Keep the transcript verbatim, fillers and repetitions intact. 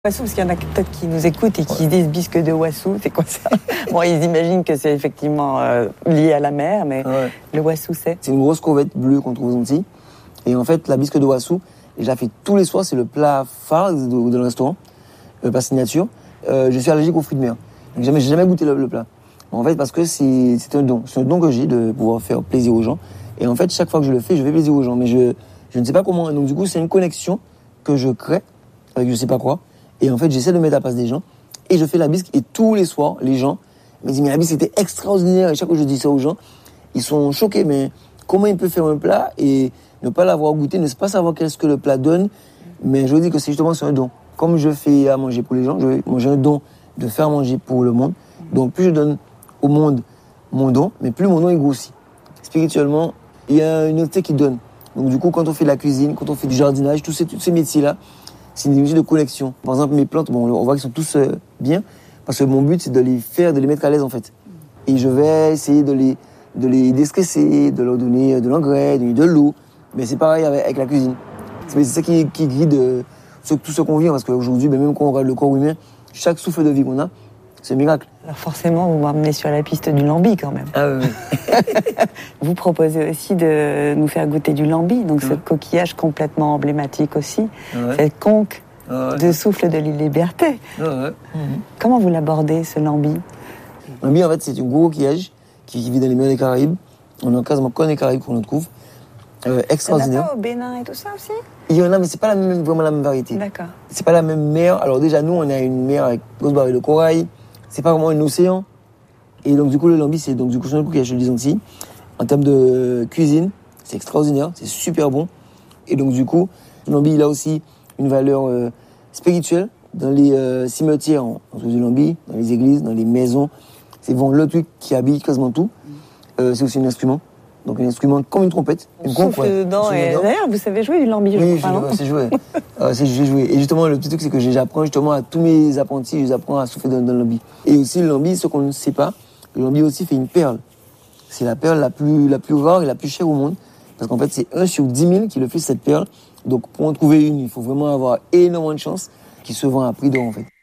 Wassou, parce qu'il y en a peut-être qui nous écoutent et qui ouais. disent bisque de Wassou, c'est quoi ça? Bon, ils imaginent que c'est effectivement euh, lié à la mer, mais ouais. le Wassou, c'est C'est une grosse crevette bleue qu'on trouve aux Antilles. Et en fait, la bisque de Wassou, je la fais tous les soirs, c'est le plat phare de, de le restaurant, euh, par signature. Euh, je suis allergique aux fruits de mer. Donc jamais, j'ai jamais goûté le, le plat. En fait, parce que c'est, c'est un don. C'est un don que j'ai de pouvoir faire plaisir aux gens. Et en fait, chaque fois que je le fais, je fais plaisir aux gens. Mais je, je ne sais pas comment. Donc du coup, c'est une connexion que je crée avec je sais pas quoi. Et en fait, j'essaie de mettre à la place des gens. Et je fais la bisque. Et tous les soirs, les gens me disent, mais la bisque, c'était extraordinaire. Et chaque fois que je dis ça aux gens, ils sont choqués. Mais comment il peut faire un plat et ne pas l'avoir goûté, ne pas savoir qu'est-ce que le plat donne. Mais je dis que c'est justement c'est un don. Comme je fais à manger pour les gens, je, moi, j'ai un don de faire manger pour le monde. Donc plus je donne au monde mon don, mais plus mon don est grossit. Spirituellement, il y a une unité qui donne. Donc du coup, quand on fait de la cuisine, quand on fait du jardinage, tous ces, tous ces métiers-là, c'est une unité de connexion. Par exemple, mes plantes, bon, on voit qu'ils sont tous euh, bien, parce que mon but, c'est de les faire, de les mettre à l'aise en fait. Et je vais essayer de les, de les déstresser, de leur donner de l'engrais, de, de l'eau. Mais c'est pareil avec, avec la cuisine. C'est, c'est ça qui, qui guide euh, ce, tout ce qu'on vit, parce qu'aujourd'hui, ben, même quand on regarde le corps humain, chaque souffle de vie qu'on a, c'est un miracle. Alors forcément, vous m'emmenez sur la piste du lambi quand même. Ah oui. Vous proposez aussi de nous faire goûter du lambi, donc ouais. ce coquillage complètement emblématique aussi, ouais. cette conque ouais. de souffle de l'île Liberté. Ouais. Mm-hmm. Comment vous l'abordez, ce lambi? Le lambi, en fait, c'est un gros coquillage qui vit dans les mers des Caraïbes. On a quasiment qu'en des Caraïbes qu'on le trouve. Euh, extraordinaire. Il y en a pas au Bénin et tout ça aussi? Il y en a, mais c'est pas la même, vraiment la même variété. D'accord. C'est pas la même mer. Alors déjà, nous, on a une mer avec grosse barrière de corail. C'est pas vraiment un océan. Et donc, du coup, le lambi, c'est donc du coup, c'est un coquillage des Antilles. En termes de cuisine, c'est extraordinaire, c'est super bon. Et donc, du coup, le lambi, il a aussi une valeur euh, spirituelle. Dans les euh, cimetières, on trouve du lambi, dans les églises, dans les maisons. C'est vraiment le truc qui habille quasiment tout. Euh, c'est aussi un instrument. Donc un instrument comme une trompette. On une souffle ouais. dedans. Et d'ailleurs, vous savez jouer du lambi, je oui, crois. Oui, c'est joué. euh, c'est j'ai joué. Et justement, le petit truc, c'est que j'apprends justement à tous mes apprentis, je les apprends à souffler dans, dans le lambi. Et aussi, le lambi, ce qu'on ne sait pas, le lambi aussi fait une perle. C'est la perle la plus, la plus rare et la plus chère au monde. Parce qu'en fait, c'est un sur dix mille qui le fait, cette perle. Donc, pour en trouver une, il faut vraiment avoir énormément de chance, qui se vend à prix d'or, en fait.